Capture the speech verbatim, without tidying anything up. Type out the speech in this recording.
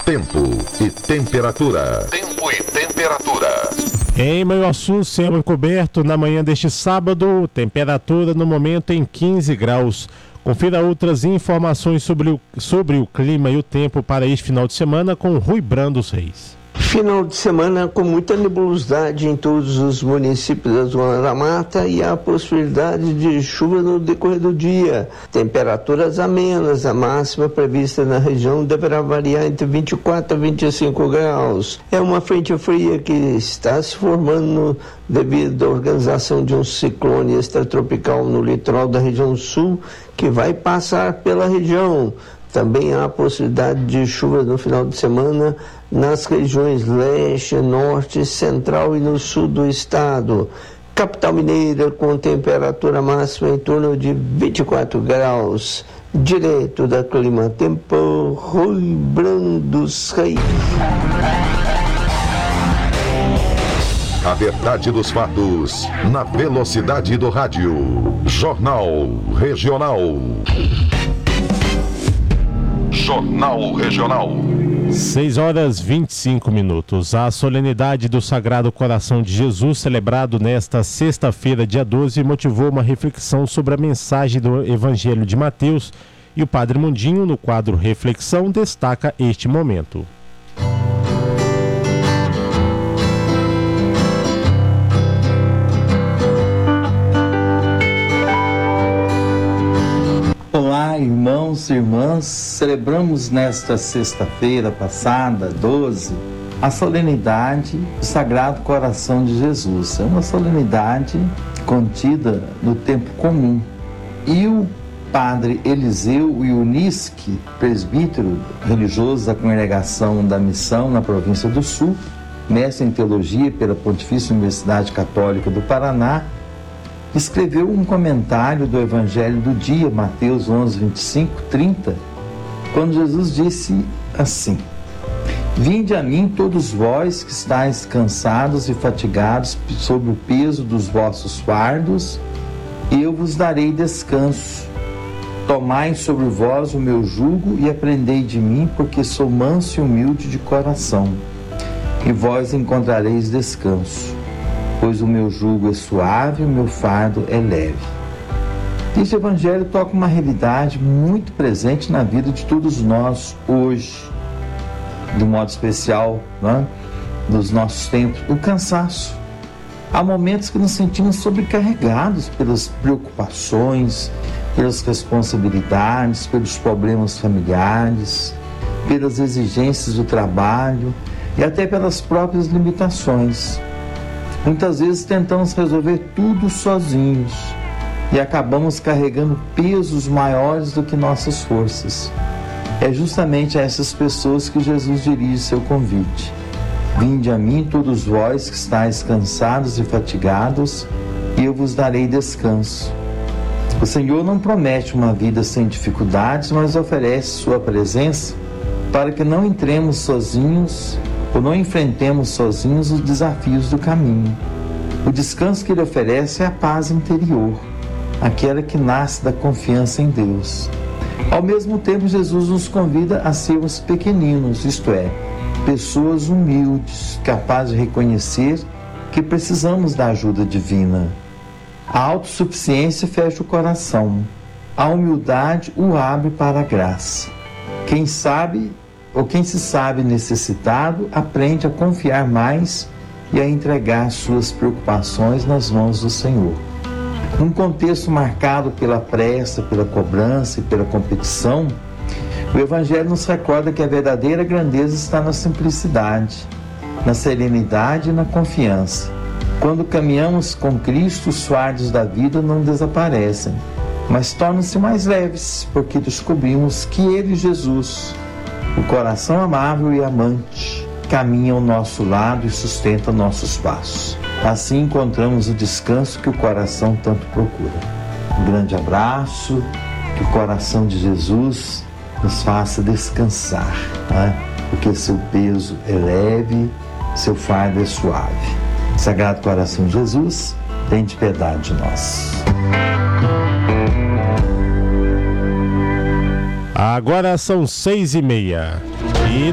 Tempo e temperatura. Tempo e temperatura. Em Manhuaçu, céu encoberto na manhã deste sábado, temperatura no momento em quinze graus. Confira outras informações sobre o, sobre o clima e o tempo para este final de semana com Rui Brando Reis. Final de semana com muita nebulosidade em todos os municípios da Zona da Mata e a possibilidade de chuva no decorrer do dia. Temperaturas amenas, a máxima prevista na região deverá variar entre vinte e quatro a vinte e cinco graus. É uma frente fria que está se formando devido à organização de um ciclone extratropical no litoral da região sul que vai passar pela região. Também há possibilidade de chuva no final de semana nas regiões leste, norte, central e no sul do estado. Capital mineira com temperatura máxima em torno de vinte e quatro graus. Direto da Clima Tempo, Rui Brando Reis. A verdade dos fatos, na velocidade do rádio. Jornal Regional. Jornal Regional. seis horas e vinte e cinco minutos. A solenidade do Sagrado Coração de Jesus, celebrado nesta sexta-feira, dia doze, motivou uma reflexão sobre a mensagem do Evangelho de Mateus e o Padre Mundinho, no quadro Reflexão, destaca este momento. Olá, irmãos e irmãs, celebramos nesta sexta-feira passada, doze, a solenidade do Sagrado Coração de Jesus. É uma solenidade contida no tempo comum. E o padre Eliseu Iunisque, presbítero religioso da Congregação da Missão na província do Sul, mestre em teologia pela Pontifícia Universidade Católica do Paraná, escreveu um comentário do Evangelho do dia, Mateus onze, vinte e cinco, trinta, quando Jesus disse assim: Vinde a mim todos vós que estáis cansados e fatigados sob o peso dos vossos fardos, e eu vos darei descanso. Tomai sobre vós o meu jugo e aprendei de mim, porque sou manso e humilde de coração, e vós encontrareis descanso. Pois o meu jugo é suave e o meu fardo é leve. Este Evangelho toca uma realidade muito presente na vida de todos nós hoje, de modo especial, né, nos nossos tempos, o cansaço. Há momentos que nos sentimos sobrecarregados pelas preocupações, pelas responsabilidades, pelos problemas familiares, pelas exigências do trabalho e até pelas próprias limitações. Muitas vezes tentamos resolver tudo sozinhos e acabamos carregando pesos maiores do que nossas forças. É justamente a essas pessoas que Jesus dirige seu convite. Vinde a mim todos vós que estáis cansados e fatigados, e eu vos darei descanso. O Senhor não promete uma vida sem dificuldades, mas oferece sua presença para que não entremos sozinhos ou não enfrentemos sozinhos os desafios do caminho. O descanso que Ele oferece é a paz interior, aquela que nasce da confiança em Deus. Ao mesmo tempo, Jesus nos convida a sermos pequeninos, isto é, pessoas humildes, capazes de reconhecer que precisamos da ajuda divina. A autossuficiência fecha o coração, a humildade o abre para a graça. Quem sabe ou quem se sabe necessitado, aprende a confiar mais e a entregar suas preocupações nas mãos do Senhor. Num contexto marcado pela pressa, pela cobrança e pela competição, o Evangelho nos recorda que a verdadeira grandeza está na simplicidade, na serenidade e na confiança. Quando caminhamos com Cristo, os fardos da vida não desaparecem, mas tornam-se mais leves, porque descobrimos que Ele, Jesus, o coração amável e amante, caminha ao nosso lado e sustenta nossos passos. Assim encontramos o descanso que o coração tanto procura. Um grande abraço, que o coração de Jesus nos faça descansar, né? Porque seu peso é leve, seu fardo é suave. Sagrado Coração de Jesus, tende piedade de nós. Agora são seis e meia. E